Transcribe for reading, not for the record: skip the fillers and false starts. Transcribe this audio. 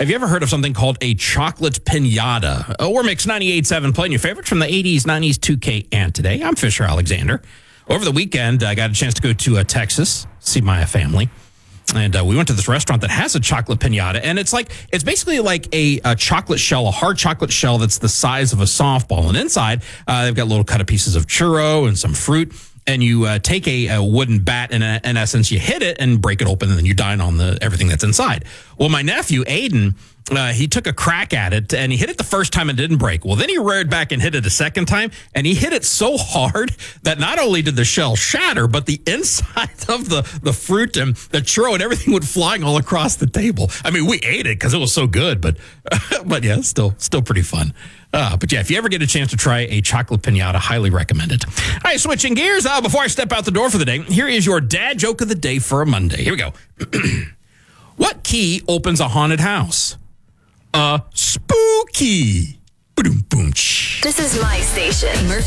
Have you ever heard of something called a chocolate piñata? Or Mix 98.7 playing your favorites from the 80s, 90s, 2K, and today. I'm Fisher Alexander. Over the weekend, I got a chance to go to Texas, see my family. And we went to this restaurant that has a chocolate piñata. And it's basically like a chocolate shell, a hard chocolate shell that's the size of a softball. And inside, they've got little cut of pieces of churro and some fruit. And you take a wooden bat, and in essence, you hit it and break it open, and then you dine on everything that's inside. Well, my nephew, Aiden, he took a crack at it, and he hit it the first time and didn't break. Well, then he reared back and hit it a second time, and he hit it so hard that not only did the shell shatter, but the inside of the fruit and the churro and everything went flying all across the table. I mean, we ate it because it was so good, but yeah, still pretty fun. But yeah, if you ever get a chance to try a chocolate piñata, highly recommend it. All right, switching gears. Before I step out the door for the day, here is your dad joke of the day for a Monday. Here we go. What key opens a haunted house? Spooky. Boom, boom. This is my station.